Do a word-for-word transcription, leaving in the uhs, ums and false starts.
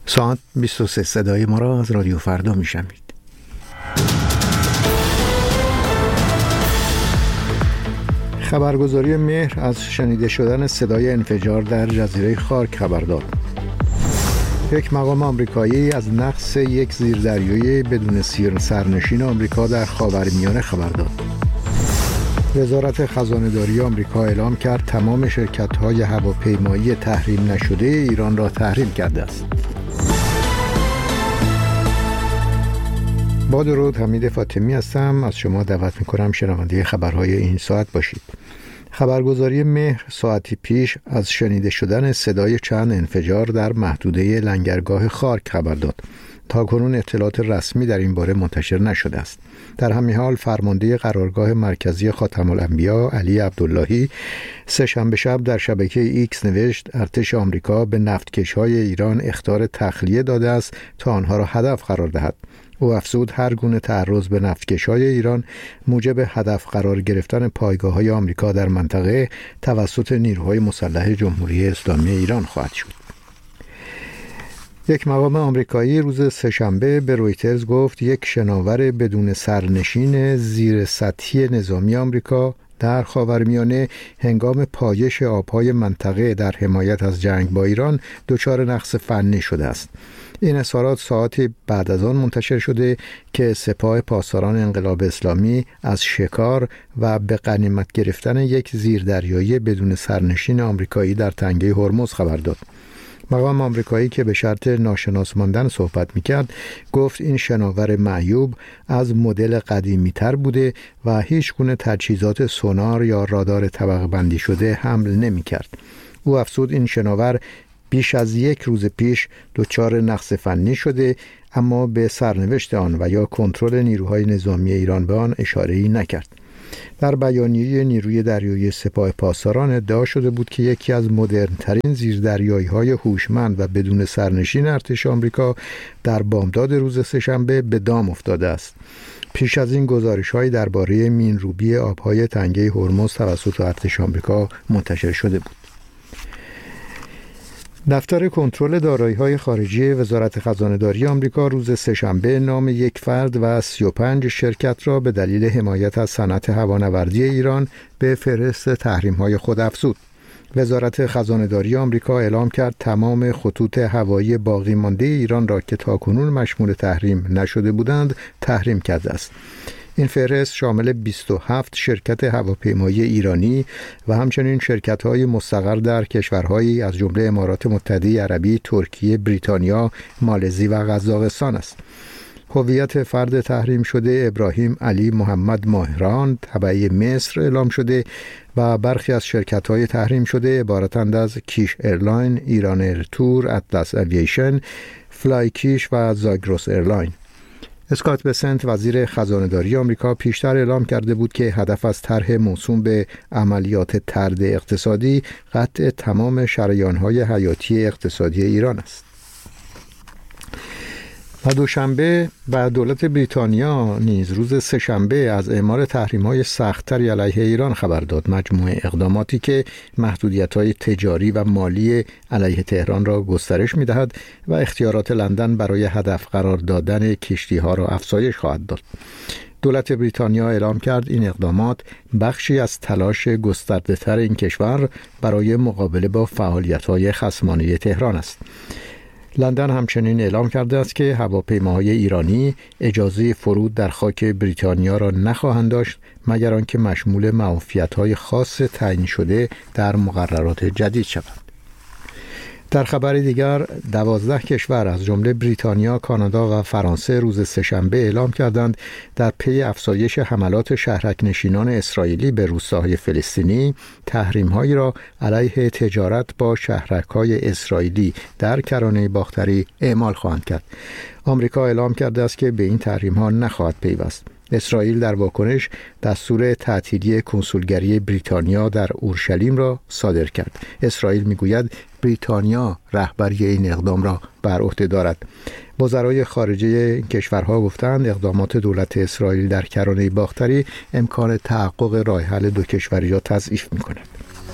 ساعت بیست و سه صدای ما را از رادیو فردا میشنوید. خبرگزاری مهر از شنیده شدن صدای انفجار در جزیره خارک خبر داد. یک مقام آمریکایی از نقص یک زیردریایی بدون سرنشین آمریکا در خاورمیانه خبر داد. وزارت خزانه‌داری آمریکا اعلام کرد تمام شرکت‌های هواپیمایی تحریم نشده ایران را تحریم کرده است. با درود، حمید فاطمی هستم. از شما دعوت می‌کنم شنونده خبرهای این ساعت باشید. خبرگزاری مهر ساعتی پیش از شنیده شدن صدای چند انفجار در محدوده لنگرگاه خارک خبر داد. تاکنون اطلاعات رسمی در این باره منتشر نشده است. در همین حال فرمانده قرارگاه مرکزی خاتم الانبیا علی عبداللهی سه شنبه شب در شبکه ایکس نوشت ارتش آمریکا به نفتکش‌های ایران اخطار تخلیه داده است تا آنها را هدف قرار دهد. او افزود هر گونه تعرض به نفتکش‌های ایران موجب هدف قرار گرفتن پایگاه‌های آمریکا در منطقه توسط نیروهای مسلح جمهوری اسلامی ایران خواهد شد. یک مقام آمریکایی روز سه‌شنبه به رویترز گفت یک شناور بدون سرنشین زیر سطحی نظامی آمریکا در خاورمیانه هنگام پایش آبهای منطقه در حمایت از جنگ با ایران دچار نقص فنی شده است. این اظهارات ساعتی بعد از آن منتشر شده که سپاه پاسداران انقلاب اسلامی از شکار و به غنیمت گرفتن یک زیردریایی بدون سرنشین آمریکایی در تنگه هرمز خبر داد. مقام آمریکایی که به شرط ناشناس ماندن صحبت میکرد گفت این شناور معیوب از مدل قدیمی تر بوده و هیچ گونه تجهیزات سونار یا رادار طبقه بندی شده حمل نمی کرد. او افزود این شناور بیش از یک روز پیش دچار نقص فنی شده اما به سرنوشت آن و یا کنترل نیروهای نظامی ایران به آن اشاره‌ای نکرد. در بیانیه نیروی دریایی سپاه پاسداران ادعا شده بود که یکی از مدرن‌ترین زیردریایی‌های هوشمند و بدون سرنشین ارتش آمریکا در بامداد روز سه‌شنبه به دام افتاده است. پیش از این گزارش‌هایی درباره مین‌روبی آب‌های تنگه هرمز توسط ارتش آمریکا منتشر شده بود. دفتر کنترل دارایی‌های خارجی وزارت خزانه‌داری آمریکا روز سه‌شنبه نام یک فرد و سی و پنج شرکت را به دلیل حمایت از صنعت هوانوردی ایران به فهرست تحریم‌های خود افزود. وزارت خزانه‌داری آمریکا اعلام کرد تمام خطوط هوایی باقی مانده ایران را که تاکنون مشمول تحریم نشده بودند تحریم کرده است. این فهرست شامل بیست و هفت شرکت هواپیمایی ایرانی و همچنین شرکت‌های مستقر در کشورهایی از جمله امارات متحده عربی، ترکیه، بریتانیا، مالزی و قزاقستان است. هویت فرد تحریم شده ابراهیم علی محمد ماهران تبعی مصر اعلام شده و برخی از شرکت‌های تحریم شده عبارتند از کیش ایرلاین، ایران ایرتور، اطلس اوییشن، فلای کیش و زاگرس ایرلاین. اسکات بسنت وزیر خزانه‌داری آمریکا پیشتر اعلام کرده بود که هدف از طرح موسوم به عملیات طرد اقتصادی قطع تمام شریان‌های حیاتی اقتصادی ایران است. و دوشنبه و دولت بریتانیا نیز روز سه‌شنبه از اعمال تحریم‌های سخت‌تری علیه ایران خبر داد. مجموعه اقداماتی که محدودیت‌های تجاری و مالی علیه تهران را گسترش می‌دهد و اختیارات لندن برای هدف قرار دادن کشتی‌ها را افزایش خواهد داد. دولت بریتانیا اعلام کرد این اقدامات بخشی از تلاش گسترده‌تر این کشور برای مقابله با فعالیت‌های خصمانه تهران است. لندن همچنین اعلام کرده است که هواپیماهای ایرانی اجازه فرود در خاک بریتانیا را نخواهند داشت مگر آنکه مشمول معافیت‌های خاص تعیین شده در مقررات جدید شوند. در خبر دیگر دوازده کشور از جمله بریتانیا، کانادا و فرانسه روز سه‌شنبه اعلام کردند در پی افزایش حملات شهرک‌نشینان اسرائیلی به روستاهای فلسطینی تحریم‌هایی را علیه تجارت با شهرک‌های اسرائیلی در کرانه باختری اعمال خواهند کرد. آمریکا اعلام کرده است که به این تحریم‌ها نخواهد پیوست. اسرائیل در واکنش دستور تعطیلی کنسولگری بریتانیا در اورشلیم را صادر کرد. اسرائیل میگوید بریتانیا رهبری این اقدام را بر عهده دارد. وزرای خارجه کشورها گفتند اقدامات دولت اسرائیل در کرانه باختری امکان تحقق راه حل دو کشوری را تضعیف می‌کند.